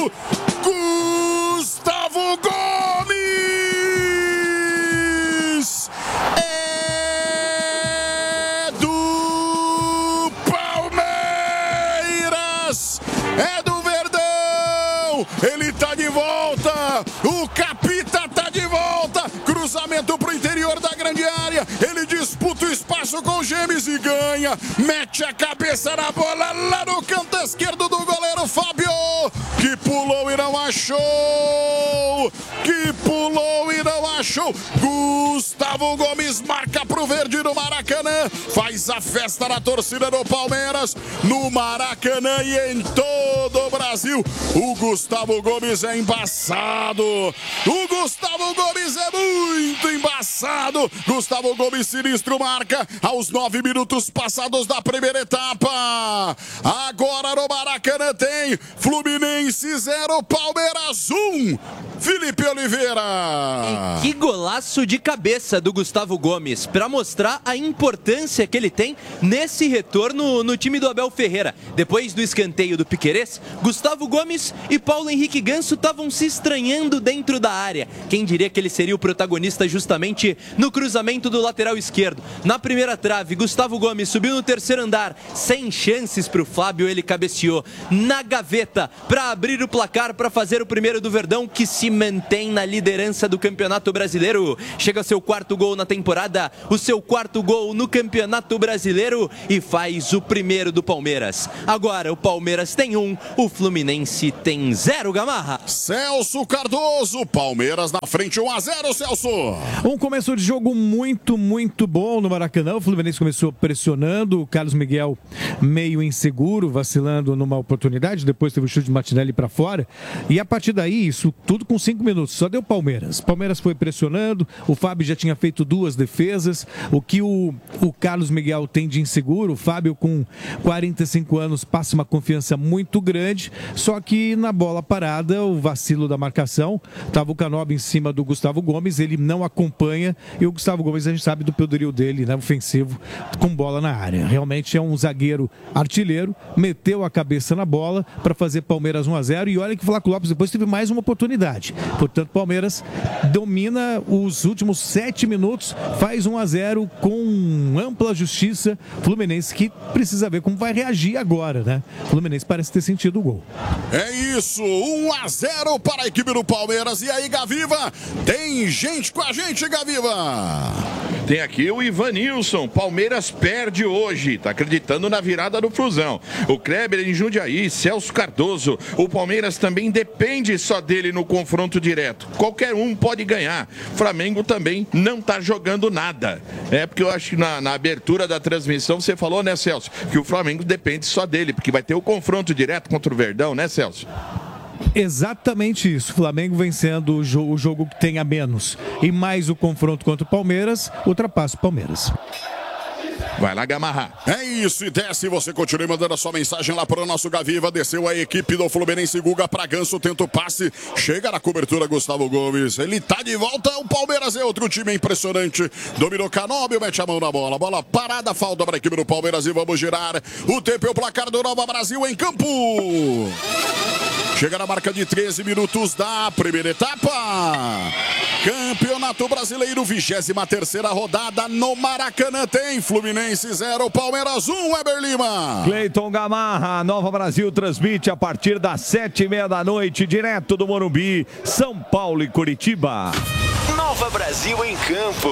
Gustavo Gomes! É do Palmeiras! É do Verdão! Ele tá de volta! O Capita tá de volta! Cruzamento pro interior da grande área. Ele disputa o espaço com o Gemes e ganha. Mete a cabeça na bola lá no canto esquerdo do goleiro Fábio, que pulou e não achou. Que pulou e não achou. Gustavo Gomes marca pro verde no Maracanã. Faz a festa na torcida do Palmeiras no Maracanã e em todo o Brasil. O Gustavo Gomes é embaçado. O Gustavo Gomes é muito embaçado. Gustavo Gomes sinistro marca aos 9 minutos passados da primeira etapa. Agora no Maracanã tem Fluminense 0, Palmeiras 1. Felipe Oliveira. E que golaço de cabeça do Gustavo Gomes para mostrar a importância que ele tem nesse retorno no time do Abel Ferreira. Depois do escanteio do Piquerez, Gustavo Gomes e Paulo Henrique Ganso estavam se estranhando dentro da área. Quem diria que ele seria o protagonista justamente no cruzamento do lateral esquerdo. Na primeira trave, Gustavo Gomes subiu no terceiro andar, sem chances para o Fábio, ele cabeceou na gaveta para abrir o placar, para fazer o primeiro do Verdão, que se mantém na liderança do Campeonato Brasileiro. Chega ao seu quarto gol na temporada, o seu quarto gol no Campeonato Brasileiro e faz o primeiro do Palmeiras. Agora o Palmeiras tem 1, o Fluminense tem 0, Gamarra. Celso Cardoso, Palmeiras na frente 1-0, Celso. Um começo de jogo muito bom no Maracanã. O Fluminense começou pressionando, o Carlos Miguel meio inseguro, vacilando numa oportunidade, depois teve o chute de Martinelli para fora, e a partir daí, isso tudo com 5 minutos, só deu Palmeiras. Palmeiras foi pressionando, o Fábio já tinha feito 2 defesas, o que o Carlos Miguel tem de inseguro, o Fábio com 45 anos passa uma confiança muito grande, só que na bola parada, o vacilo da marcação, estava o Canobi em cima do Gustavo Gomes, ele não acompanha, e o Gustavo Gomes a gente sabe do poderio dele, né, ofensivo, com bola na área. Realmente é um zagueiro artilheiro, meteu a cabeça na bola para fazer Palmeiras 1-0, e olha que o Flávio Lopes depois teve mais uma oportunidade. Portanto, Palmeiras domina os últimos 7 minutos, faz 1-0 com ampla justiça. Fluminense que precisa ver como vai reagir agora, né? Fluminense parece ter sentido o gol. É isso, 1-0 para a equipe do Palmeiras. E aí, Gaviva? Tem gente com a gente, Gaviva? Tem aqui o Ivanilson. Palmeiras perde hoje. Tá acreditando na virada do Flusão. O Kleber em Jundiaí, Celso Cardoso. O Palmeiras também depende só dele no confronto direto. Qualquer um pode ganhar. Flamengo também não tá jogando nada. É porque eu acho que na abertura da transmissão você falou, né, Celso? Que o Flamengo depende só dele, porque vai ter o confronto direto contra o Verdão, né, Celso? Exatamente isso. O Flamengo vencendo o jogo que tem a menos e mais o confronto contra o Palmeiras, ultrapassa o Palmeiras. Vai lá, Gamarra. É isso, e desce, você continue mandando a sua mensagem lá para o nosso Gaviva. Desceu a equipe do Fluminense, Guga pra Ganso, tenta o passe, chega na cobertura Gustavo Gomes, ele tá de volta, o Palmeiras é outro time impressionante, dominou Canóbio, mete a mão na bola, bola parada, falta para a equipe do Palmeiras e vamos girar o tempo e o placar do Nova Brasil em campo. Chega na marca de 13 minutos da primeira etapa. Campeonato Brasileiro, 23ª rodada no Maracanã. Tem Fluminense 0, Palmeiras 1, Weber Lima. Cleiton Gamarra, Nova Brasil transmite a partir das 7h30 da noite, direto do Morumbi, São Paulo e Curitiba. Nova Brasil em campo.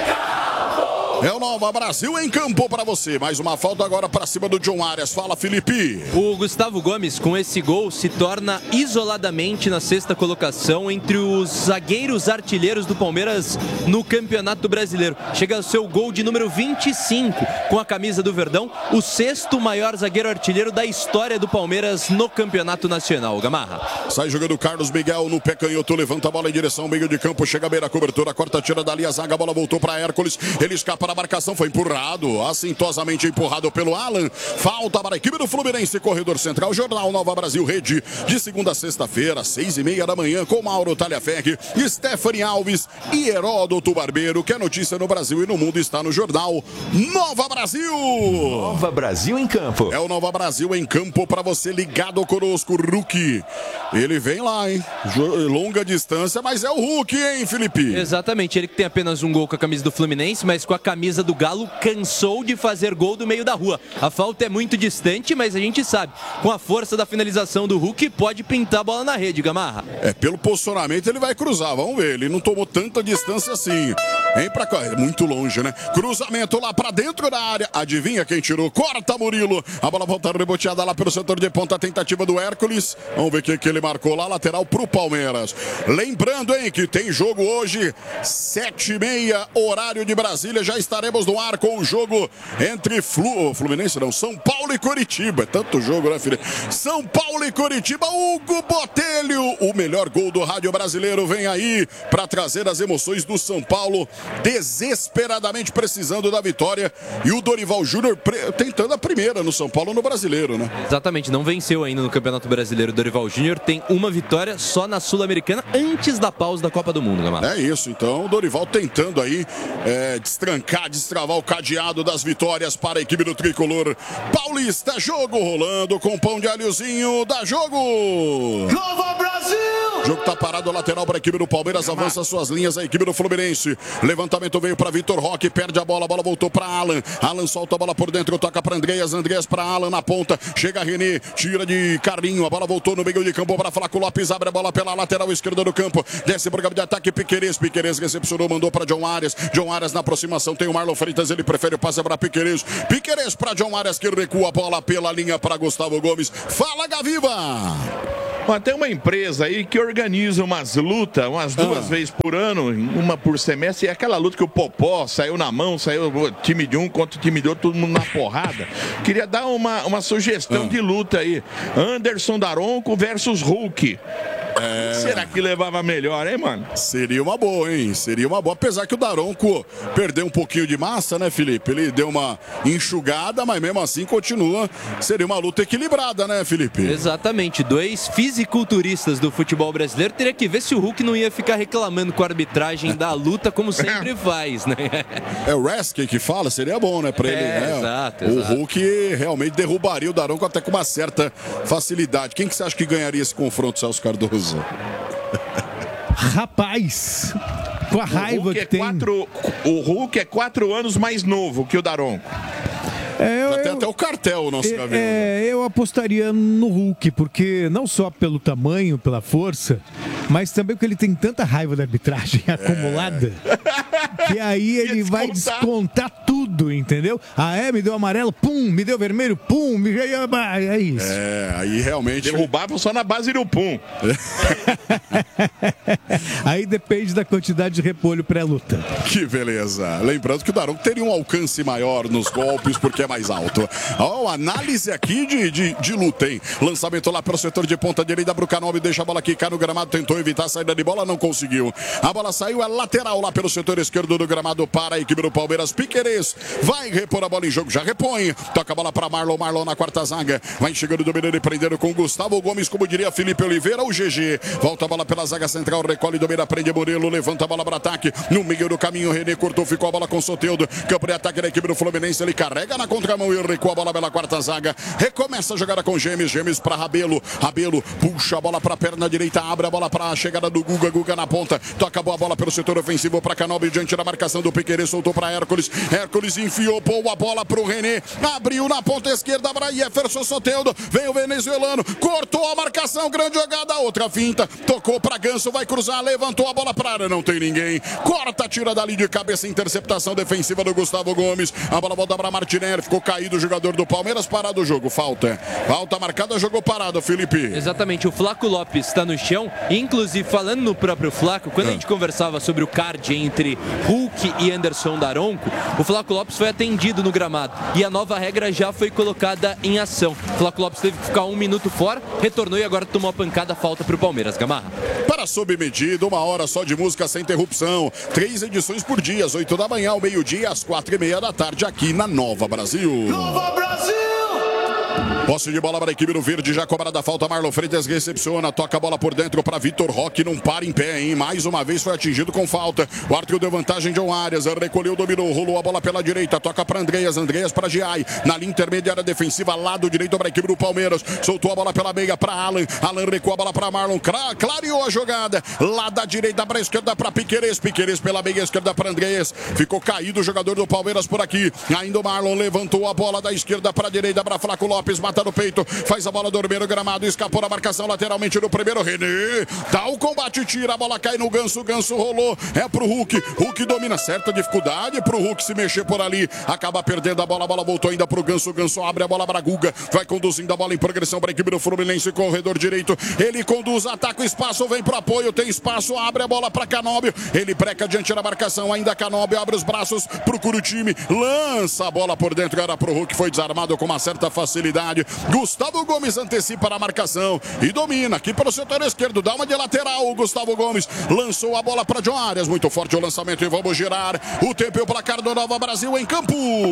É o Nova Brasil em campo para você. Mais uma falta agora para cima do John Arias. Fala, Felipe. O Gustavo Gomes, com esse gol, se torna isoladamente na 6ª colocação entre os zagueiros artilheiros do Palmeiras no Campeonato Brasileiro. Chega ao seu gol de número 25 com a camisa do Verdão, o 6º maior zagueiro artilheiro da história do Palmeiras no Campeonato Nacional. Gamarra. Sai jogando Carlos Miguel no pé canhoto, levanta a bola em direção ao meio de campo, chega bem na cobertura, corta, tira dali a zaga, a bola voltou para Hércules, ele escapa para a marcação, foi empurrado, assintosamente empurrado pelo Alan. Falta para a equipe do Fluminense, corredor central. Jornal Nova Brasil Rede, de segunda a sexta-feira, 6:30 da manhã, com Mauro Talhaferri, Stephanie Alves e Heródoto Barbeiro, que é notícia no Brasil e no mundo está no Jornal Nova Brasil. Nova Brasil em campo. É o Nova Brasil em campo para você ligado conosco, Hulk. Ele vem lá, hein? Longa distância, mas é o Hulk, hein, Felipe? Exatamente, ele que tem apenas um gol com a camisa do Fluminense, mas com a camisa do Galo cansou de fazer gol do meio da rua. A falta é muito distante, mas a gente sabe, com a força da finalização do Hulk, pode pintar a bola na rede, Gamarra. Pelo posicionamento ele vai cruzar, vamos ver. Ele não tomou tanta distância assim. Vem pra cá, é muito longe, né? Cruzamento lá pra dentro da área. Adivinha quem tirou? Corta Murilo. A bola volta reboteada lá pelo setor de ponta, tentativa do Hércules. Vamos ver o que ele marcou lá, lateral pro Palmeiras. Lembrando, hein, que tem jogo hoje, 7:30, horário de Brasília. Já estaremos no ar com o jogo entre Fluminense, não, São Paulo e Coritiba. É tanto jogo, né, filho? São Paulo e Coritiba. Hugo Botelho, o melhor gol do rádio brasileiro, vem aí para trazer as emoções do São Paulo, desesperadamente precisando da vitória. E o Dorival Júnior tentando a primeira no São Paulo no Brasileiro, né? Exatamente, não venceu ainda no Campeonato Brasileiro. O Dorival Júnior tem uma vitória só na Sul-Americana antes da pausa da Copa do Mundo, Gamarra. É isso, então o Dorival tentando aí destravar o cadeado das vitórias para a equipe do Tricolor Paulista. Jogo rolando com pão de alhozinho, dá jogo! Nova Brasil! O jogo tá parado, lateral para a equipe do Palmeiras, avança suas linhas a equipe do Fluminense. Levantamento veio para Vitor Roque, perde a bola voltou para Alan. Alan solta a bola por dentro, toca para Andreas para Alan na ponta. Chega René, tira de Carlinho, a bola voltou no meio de campo para Flaco Lopes, abre a bola pela lateral esquerda do campo. Desce pro campo de ataque Piquerez recepcionou, mandou para John Arias na aproximação, tem o Marlon Freitas, ele prefere o passe para Piquerez para John Arias, que recua a bola pela linha para Gustavo Gomes. Fala, Gaviva! Tem uma empresa aí que organiza umas lutas, umas 2 vezes por ano, uma por semestre, e é aquela luta que o Popó saiu na mão, saiu o time de um contra o time de outro, todo mundo na porrada. Queria dar uma sugestão de luta aí. Anderson Daronco versus Hulk. Será que levava melhor, hein, mano? Seria uma boa, hein? Seria uma boa. Apesar que o Daronco perdeu um pouquinho de massa, né, Felipe? Ele deu uma enxugada, mas mesmo assim continua. Seria uma luta equilibrada, né, Felipe? Exatamente. 2 fisiculturistas do futebol brasileiro. Teria que ver se o Hulk não ia ficar reclamando com a arbitragem da luta, como sempre faz, né? É o Rasky que fala, seria bom, né, pra ele, né? Exato. O Hulk realmente derrubaria o Daronco até com uma certa facilidade. Quem que você acha que ganharia esse confronto, Celso Cardoso? Rapaz, com a raiva que tem. O Hulk é 4 anos mais novo que o Daronco. Tem até o cartel, o nosso cabelo. Eu apostaria no Hulk, porque não só pelo tamanho, pela força, mas também porque ele tem tanta raiva da arbitragem acumulada, que aí ele vai descontar tudo, entendeu? Me deu amarelo, pum, me deu vermelho, pum, é isso. Aí realmente... Derrubava só na base do pum. Aí depende da quantidade de repolho pré-luta. Que beleza. Lembrando que o Daronco teria um alcance maior nos golpes, porque é mais alto. Análise aqui de luta, hein? Lançamento lá pelo setor de ponta direita, Brucanov deixa a bola quicar no gramado, tentou evitar a saída de bola, não conseguiu. A bola saiu, é lateral lá pelo setor esquerdo do gramado para a equipe do Palmeiras. Piquerez vai repor a bola em jogo, já repõe. Toca a bola para Marlon na quarta zaga. Vai chegando, dominando e prendendo com Gustavo Gomes, como diria Felipe Oliveira, o GG. Volta a bola pela zaga central, recolhe, domina, prende Murilo, levanta a bola para ataque. No meio do caminho, René cortou, ficou a bola com Soteldo. Campo de ataque da equipe do Fluminense, ele carrega na contramão e recua a bola pela quarta zaga. Recomeça a jogada com Gêmeos para Rabelo. Rabelo puxa a bola para a perna direita, abre a bola para a chegada do Guga na ponta. Toca a boa bola pelo setor ofensivo para Canobio, diante da marcação do Piquerez, soltou para Hércules. Hércules enfiou boa bola para o René. Abriu na ponta esquerda para Jefferson Soteldo. Vem o venezuelano, cortou a marcação, grande jogada, outra finta. Tocou para Ganso, vai cruzar, levantou a bola para a área, não tem ninguém. Corta, tira dali de cabeça, interceptação defensiva do Gustavo Gomes. A bola volta para Martinelli, ficou caído o jogador do Palmeiras, parado o jogo. Falta marcada, jogou parado, Felipe. Exatamente, o Flaco Lopes está no chão. Inclusive, falando no próprio Flaco, quando a gente conversava sobre o card entre Hulk e Anderson Daronco, o Flaco Lopes foi atendido no gramado e a nova regra já foi colocada em ação. O Flaco Lopes teve que ficar 1 minuto fora, retornou e agora tomou a pancada, falta para o Palmeiras. Gamarra. para sob medida, 1 hora só de música sem interrupção. 3 edições por dia, às 8 da manhã, ao meio-dia, às 4h30 da tarde, aqui na Nova Brasil. Nova Brasil! Posse de bola para a equipe do Verde, já cobrada a falta, Marlon Freitas recepciona, toca a bola por dentro para Vitor Roque, não para em pé, hein? Mais uma vez foi atingido com falta. O árbitro deu vantagem, John Arias, recolheu, dominou, rolou a bola pela direita, toca para Andreas para Giai, na linha intermediária defensiva, lado direito para a equipe do Palmeiras, soltou a bola pela meia para Alan recuou a bola para Marlon, clareou a jogada, lá da direita para a esquerda para Piquerez pela meia esquerda para Andreas, ficou caído o jogador do Palmeiras por aqui, ainda o Marlon levantou a bola da esquerda para a direita para Flaco Lopes, mata no peito, faz a bola dormir no gramado, escapou da marcação lateralmente no primeiro, René, dá o combate, tira, a bola cai no Ganso, Ganso rolou, é pro Hulk domina, certa dificuldade pro Hulk se mexer por ali, acaba perdendo a bola voltou ainda pro Ganso, Ganso abre a bola para Guga, vai conduzindo a bola em progressão para a equipe do Fluminense, corredor direito, ele conduz, ataca o espaço, vem pro apoio, tem espaço, abre a bola para Canóbio, ele breca diante da marcação, ainda Canóbio abre os braços, procura o time, lança a bola por dentro, era pro Hulk, foi desarmado com uma certa facilidade. Gustavo Gomes antecipa a marcação e domina aqui pelo setor esquerdo, dá uma de lateral, o Gustavo Gomes lançou a bola para John Arias, muito forte o lançamento e vamos girar o tempo e o placar do Nova Brasil em campo.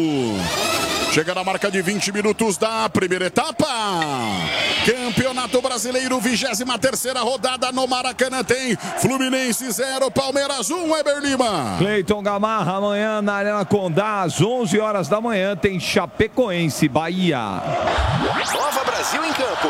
Chega na marca de 20 minutos da primeira etapa. Campeonato Brasileiro, 23ª rodada no Maracanã, tem Fluminense 0, Palmeiras 1, Eber Lima. Cleiton Gamarra, amanhã na Arena Condá, às 11 horas da manhã, tem Chapecoense, Bahia. Nova Brasil em campo.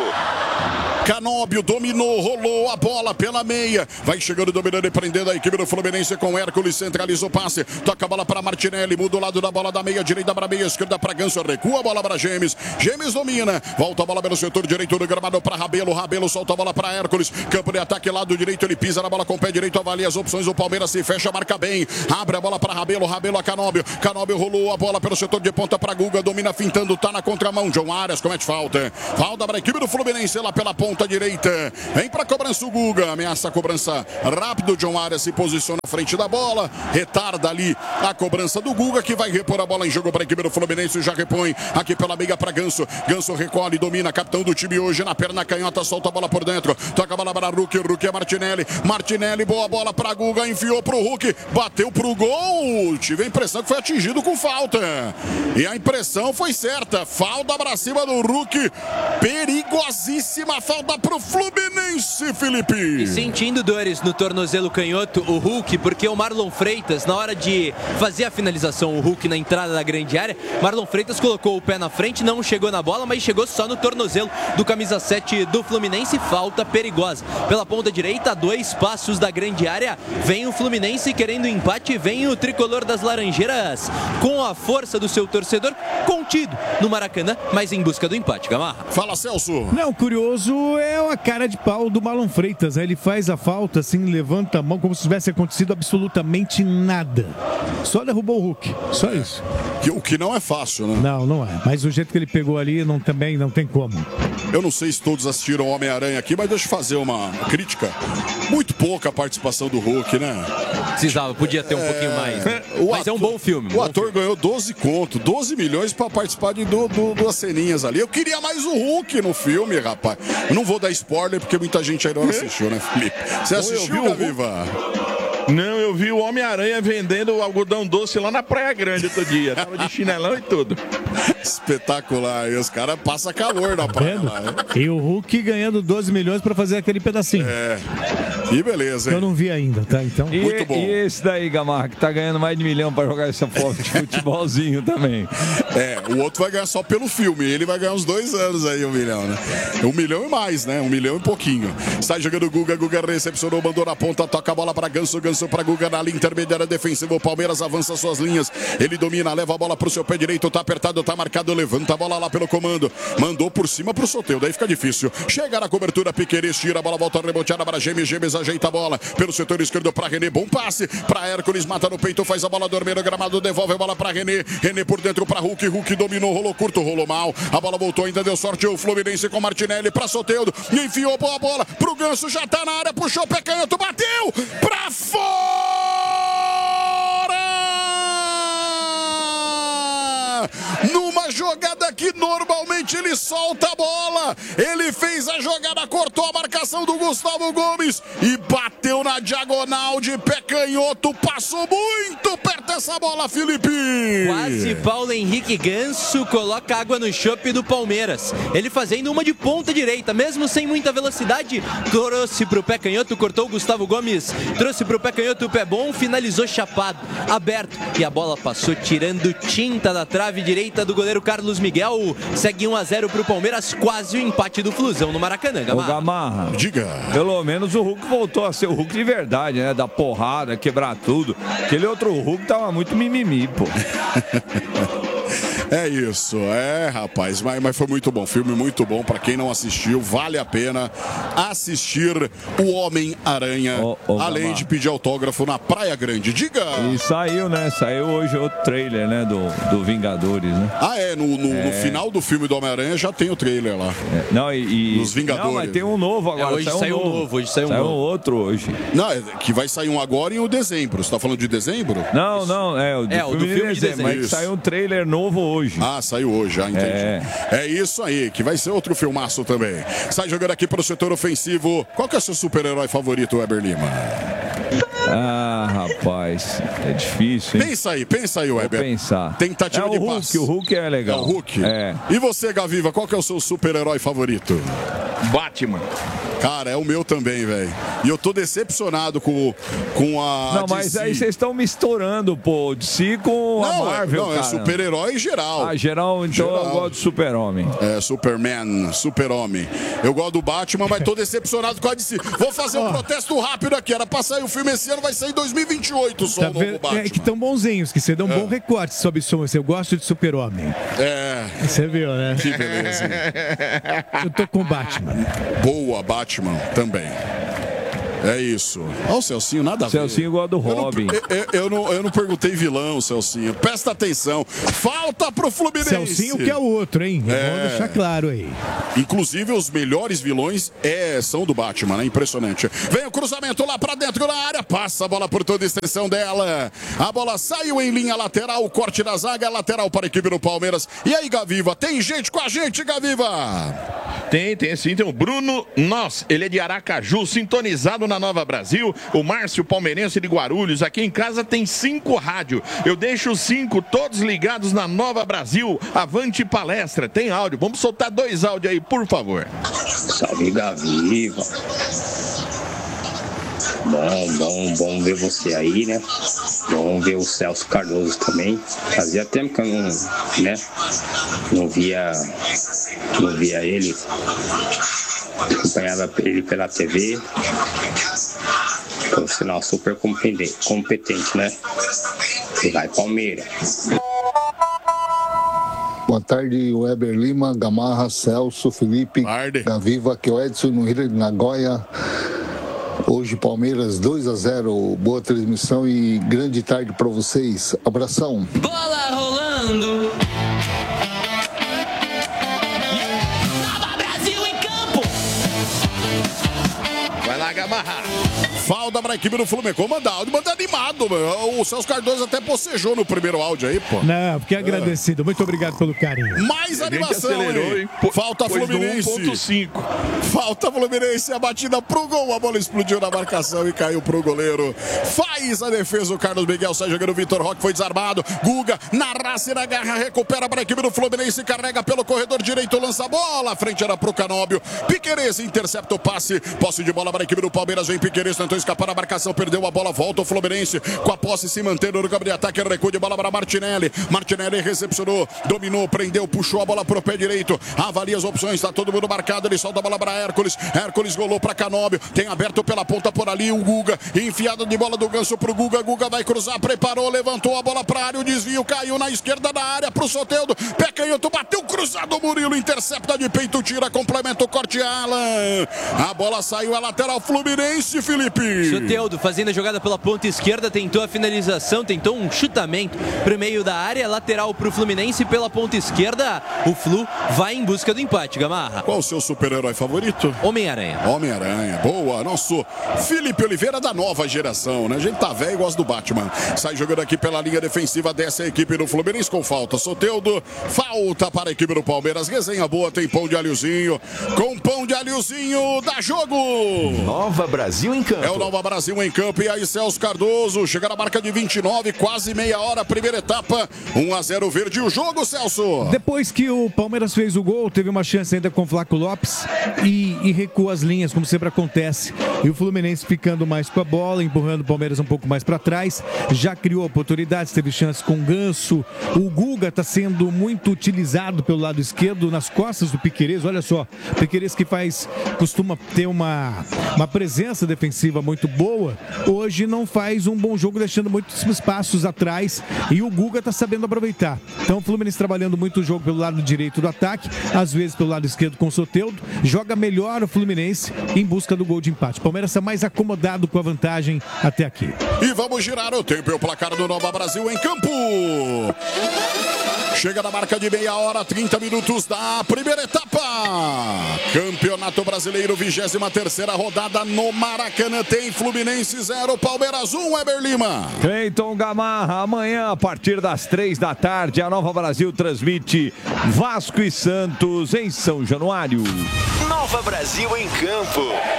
Canóbio dominou, rolou a bola pela meia, vai chegando, dominando e prendendo a equipe do Fluminense com Hércules, centraliza o passe, toca a bola para Martinelli, muda o lado da bola da meia direita para meia esquerda para Ganso, recua a bola para Gemes domina, volta a bola pelo setor direito do gramado para Rabelo solta a bola para Hércules, campo de ataque lado direito, ele pisa na bola com o pé direito, avalia as opções, o Palmeiras se fecha, marca bem, abre a bola para Rabelo a Canóbio rolou a bola pelo setor de ponta para Guga, domina fintando, tá na contramão, John Arias comete falta para a equipe do Fluminense lá pela ponta direita, vem para a cobrança o Guga, ameaça a cobrança rápido, John Arias se posiciona à frente da bola, retarda ali a cobrança do Guga, que vai repor a bola em jogo para a equipe do Fluminense, já repõe aqui pela meia para Ganso recolhe, domina, capitão do time hoje na perna canhota, solta a bola por dentro, toca a bola para Hulk é Martinelli, boa bola para Guga, enfiou pro Hulk, bateu pro gol, tive a impressão que foi atingido com falta, e a impressão foi certa, falta para cima do Hulk, perigosíssima falta pro Fluminense, Felipe. E sentindo dores no tornozelo canhoto, o Hulk, porque o Marlon Freitas, na hora de fazer a finalização, o Hulk na entrada da grande área, Marlon Freitas colocou o pé na frente, não chegou na bola, mas chegou só no tornozelo do camisa 7 do Fluminense, falta perigosa. Pela ponta direita, a 2 passos da grande área, vem o Fluminense querendo empate, vem o tricolor das Laranjeiras com a força do seu torcedor, contido no Maracanã, mas em busca do empate, Gamarra. Fala, Celso. Não, curioso é a cara de pau do Marlon Freitas, ele faz a falta assim, levanta a mão como se tivesse acontecido absolutamente nada, só derrubou o Hulk, só isso. O que não é fácil, né? Não é, mas o jeito que ele pegou ali também não tem como. Eu não sei se todos assistiram Homem-Aranha aqui, mas deixa eu fazer uma crítica. Muito pouca a participação do Hulk, né? Precisava, podia ter um pouquinho mais. Né? Mas é um bom filme. O ator ganhou 12 milhões para participar de duas ceninhas ali. Eu queria mais o Hulk no filme, rapaz. Eu não vou dar spoiler, porque muita gente aí não assistiu, né, Felipe? Você assistiu, Gaviva? Não, eu vi o Homem-Aranha vendendo algodão doce lá na Praia Grande outro dia. Tava de chinelão e tudo. Espetacular. E os caras passam calor na praia lá, né? E o Hulk ganhando 12 milhões para fazer aquele pedacinho. Que beleza, hein? Eu não vi ainda, tá? Então, muito bom. E esse daí, Gamarra, que tá ganhando mais de 1 milhão para jogar essa foto de futebolzinho também. O outro vai ganhar só pelo filme. Ele vai ganhar uns 2 anos aí, 1 milhão, né? 1 milhão e mais, né? 1 milhão e pouquinho. Sai jogando o Guga recepcionou, mandou na ponta, toca a bola para Ganso para Guga na linha intermediária defensiva. O Palmeiras avança suas linhas. Ele domina, leva a bola pro seu pé direito, tá apertado, tá marcado, levanta a bola lá pelo comando. Mandou por cima pro sorteio, daí fica difícil. Chega na cobertura, Piquerez tira a bola, volta reboteada para Gemes ajeita a bola pelo setor esquerdo para René. Bom passe para Hércules, mata no peito, faz a bola dormir no gramado, devolve a bola para René por dentro para Hulk dominou, rolou curto, rolou mal. A bola voltou, ainda deu sorte o Fluminense com Martinelli para Soteldo e enfiou a bola pro Ganso, já tá na área, puxou o pé canhoto, bateu pra fora! numa jogada que normalmente ele solta a bola. Ele fez a jogada, cortou a marcação do Gustavo Gomes e bateu na diagonal de pé canhoto. Passou muito perto dessa bola, Felipe. Quase Paulo Henrique Ganso coloca água no chope do Palmeiras. Ele fazendo uma de ponta direita, mesmo sem muita velocidade, trouxe pro pé canhoto, cortou o Gustavo Gomes, trouxe pro pé canhoto, o pé bom, finalizou chapado, aberto, e a bola passou tirando tinta da trave direita do goleiro Carlos Miguel. Segue 1-0 pro Palmeiras, quase o empate do Flusão no Maracanã. Gamarra. Ô, Gamarra, diga. Pelo menos o Hulk voltou a ser o Hulk de verdade, né? Da porrada, quebrar tudo. Aquele outro Hulk tava muito mimimi, pô. É isso, rapaz, mas foi muito bom, filme muito bom, pra quem não assistiu, vale a pena assistir O Homem-Aranha, além de pedir autógrafo na Praia Grande, diga! E saiu, né, saiu hoje o trailer, né, do Vingadores, né? No final do filme do Homem-Aranha já tem o trailer lá. Nos Vingadores. Não, mas tem um novo agora, hoje saiu um novo. Hoje saiu um novo. Outro hoje. Não, que vai sair um agora em dezembro, você tá falando de dezembro? Não, o do filme de dezembro, mas saiu um trailer novo hoje. Saiu hoje, entendi. É isso aí, que vai ser outro filmaço também. Sai jogando aqui pro setor ofensivo. Qual que é o seu super-herói favorito, Weber Lima? Rapaz, é difícil, hein? Pensa aí, Weber. Vou pensar. Tentativa de passe. O Hulk é legal. O Hulk? E você, Gaviva, qual que é o seu super-herói favorito? Batman. Cara, é o meu também, velho. E eu tô decepcionado com a Não, mas DC. aí vocês estão misturando, pô, DC com a Marvel, Não, cara. é super-herói geral. Geral, então eu gosto do Super-Homem. Superman, Super-Homem. Eu gosto do Batman, mas tô decepcionado com a DC. Vou fazer um protesto rápido aqui. Era pra sair o filme esse ano, vai sair em 2028 só o novo Batman. Que tão bonzinhos, que você dá um bom recorte sobre isso. Eu gosto de Super-Homem. Você viu, né? Que beleza. Eu tô com o Batman. Boa, Batman também. É isso. Olha o Celcinho, nada a ver. Celcinho igual do Robin. Eu não perguntei vilão, Celcinho. Presta atenção. Falta pro Fluminense. Celcinho que é o outro, hein? Vamos deixar claro aí. Inclusive, os melhores vilões são do Batman, né? Impressionante. Vem o cruzamento lá pra dentro da área. Passa a bola por toda a extensão dela. A bola saiu em linha lateral. O corte da zaga, lateral para a equipe do Palmeiras. E aí, Gaviva? Tem gente com a gente, Gaviva? Tem sim. Tem o Bruno Nós. Ele é de Aracaju, sintonizado na Nova Brasil. O Márcio Palmeirense de Guarulhos. Aqui em casa tem 5 rádios. Eu deixo os 5 todos ligados na Nova Brasil. Avante palestra. Tem áudio. Vamos soltar 2 áudios aí, por favor. Salve, Gaviva. Bom ver você aí, né? Bom ver o Celso Cardoso também. Fazia tempo que eu não via ele. Acompanhava ele pela TV. Profissional super competente, né? E vai, Palmeiras. Boa tarde, Weber Lima, Gamarra, Celso, Felipe, Gaviva, que é o Edson no Rio de Nagoya. Hoje Palmeiras 2-0, boa transmissão e grande tarde para vocês. Abração. Bola rolando. Nova Brasil em campo. Vai lá, Gamarra. Falta para a equipe do Fluminense. Manda animado, meu. O Celso Cardoso até bocejou no primeiro áudio aí, pô. Não, fiquei agradecido. Muito obrigado pelo carinho. Mais animação, hein? Falta Fluminense. 1.5. Falta Fluminense. A batida pro gol. A bola explodiu na marcação e caiu pro goleiro. Faz a defesa o Carlos Miguel. Sai jogando o Vitor Roque. Foi desarmado. Guga na raça e na garra. Recupera para a equipe do Fluminense. Carrega pelo corredor direito. Lança a bola. A frente era pro Canóbio. Piquerez intercepta o passe. Posse de bola para a equipe do Palmeiras. Vem Piquerez. Tentou escapar a marcação. Perdeu a bola. Volta o Fluminense. Com a posse se mantendo no campo de ataque. Recuo de bola para Martinelli. Martinelli recepcionou. Dominou. Prendeu. Puxou a bola pro pé direito. Avalia as opções. Está todo mundo marcado. Ele solta a bola para Hércules. Hércules golou para Canóbio. Tem aberto pela ponta por ali o Guga. Enfiada de bola do Ganso pro Guga. Guga vai cruzar. Preparou. Levantou a bola para área. O desvio caiu na esquerda da área pro Soteldo. Pé canhoto. Bateu cruzado. Murilo intercepta de peito. Tira. Complementa o corte. Alan. A bola saiu a lateral Fluminense, Felipe. Felipe. Soteldo fazendo a jogada pela ponta esquerda, tentou a finalização, tentou um chutamento pro meio da área, lateral pro Fluminense pela ponta esquerda. O Flu vai em busca do empate, Gamarra. Qual o seu super-herói favorito? Homem-Aranha. Homem-Aranha, boa. Nosso Felipe Oliveira da nova geração, né? A gente tá velho e gosta do Batman. Sai jogando aqui pela linha defensiva dessa equipe do Fluminense com falta. Soteldo, falta para a equipe do Palmeiras. Resenha boa, tem pão de alhozinho. Com pão de alhozinho, dá jogo. Nova Brasil em campo. É o Nova Brasil em campo. E aí, Celso Cardoso, chega na marca de 29, quase meia hora, primeira etapa. 1-0 verde o jogo, Celso. Depois que o Palmeiras fez o gol, teve uma chance ainda com o Flaco Lopes e recua as linhas, como sempre acontece. E o Fluminense ficando mais com a bola, empurrando o Palmeiras um pouco mais para trás. Já criou oportunidades, teve chance com o Ganso. O Guga está sendo muito utilizado pelo lado esquerdo, nas costas do Piquerez. Olha só, Piquerez que costuma ter uma presença defensiva muito boa, hoje não faz um bom jogo, deixando muitos espaços atrás, e o Guga está sabendo aproveitar. Então o Fluminense trabalhando muito o jogo pelo lado direito do ataque, às vezes pelo lado esquerdo com o Soteldo, joga melhor o Fluminense em busca do gol de empate. O Palmeiras está mais acomodado com a vantagem até aqui. E vamos girar o tempo e o placar do Nova Brasil em campo. Chega na marca de meia hora, 30 minutos da primeira etapa. Campeonato Brasileiro, 23ª rodada no Maracanã. Tem Fluminense 0, Palmeiras 1, Eber Lima. Cleiton Gamarra, amanhã a partir das 3 da tarde, a Nova Brasil transmite Vasco e Santos em São Januário. Nova Brasil em campo.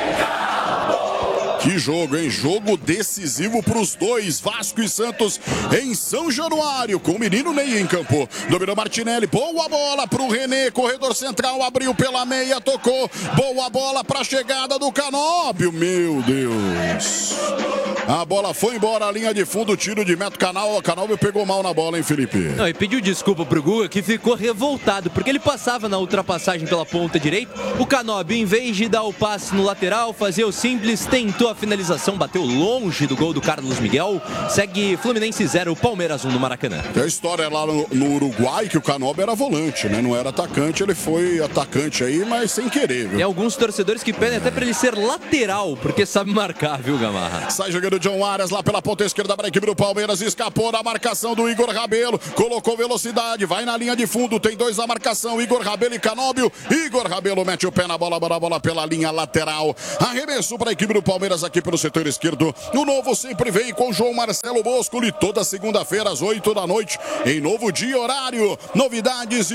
Que jogo, hein? Jogo decisivo para os dois, Vasco e Santos em São Januário, com o menino Ney em campo. Dominou Martinelli, boa bola para o René, corredor central, abriu pela meia, tocou, boa bola para a chegada do Canóbio, meu Deus. A bola foi embora, a linha de fundo, tiro de meta, Canóbio pegou mal na bola, hein, Felipe? Não, e pediu desculpa pro Guga, que ficou revoltado, porque ele passava na ultrapassagem pela ponta direita, o Canóbio, em vez de dar o passe no lateral, fazer o simples, tentou a finalização, bateu longe do gol do Carlos Miguel. Segue Fluminense 0, Palmeiras 1 no Maracanã. Tem a história lá no Uruguai que o Canóbio era volante, né? Não era atacante, ele foi atacante aí, mas sem querer, viu? Tem alguns torcedores que pedem até pra ele ser lateral, porque sabe marcar, viu, Gamarra? Sai jogando John Arias lá pela ponta esquerda para a equipe do Palmeiras, escapou da marcação do Igor Rabelo, colocou velocidade, vai na linha de fundo, tem dois na marcação, Igor Rabelo e Canóbio. Igor Rabelo mete o pé na bola pela linha lateral. Arremesso para a equipe do Palmeiras aqui pelo setor esquerdo. O Novo sempre vem com João Marcelo Boscoli, toda segunda-feira às 8 da noite, em novo dia horário. Novidades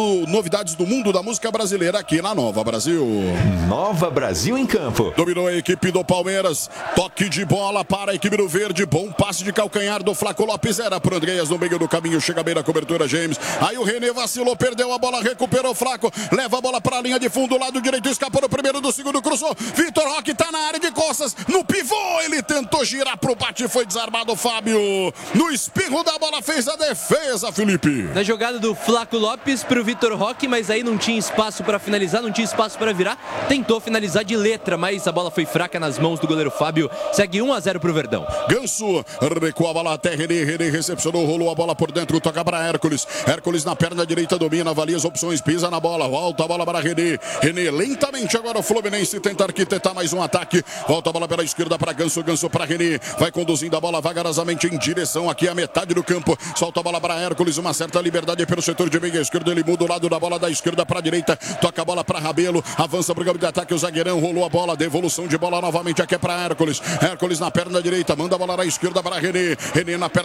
do mundo da música brasileira aqui na Nova Brasil. Nova Brasil em campo. Dominou a equipe do Palmeiras, toque de bola para a equipe do Verde, bom passe de calcanhar do Flaco Lopes, era pro Andreas no meio do caminho, chega bem na cobertura James, aí o René vacilou, perdeu a bola, recuperou o Flaco, leva a bola para a linha de fundo, lado direito, escapou no primeiro, do segundo, cruzou, Vitor Roque tá na área de costas, no pivô, ele tentou girar pro bate, foi desarmado o Fábio, no espirro da bola fez a defesa, Felipe. Na jogada do Flaco Lopes pro Vitor Roque, mas aí não tinha espaço para finalizar, não tinha espaço para virar, tentou finalizar de letra, mas a bola foi fraca nas mãos do goleiro Fábio, segue 1-0 pro Verdão. Ganso recua a bola até René recepcionou, rolou a bola por dentro, toca para Hércules na perna direita domina, avalia as opções, pisa na bola, volta a bola para René lentamente agora o Fluminense tenta arquitetar mais um ataque, volta a bola pela esquerda para Ganso para René, vai conduzindo a bola vagarosamente em direção aqui à metade do campo, solta a bola para Hércules, uma certa liberdade pelo setor de meia esquerda, ele muda o lado da bola da esquerda para a direita, toca a bola para Rabelo, avança para o campo de ataque, o zagueirão rolou a bola, devolução de bola novamente aqui para Hércules na perna direita, manda a bola na esquerda para René na perna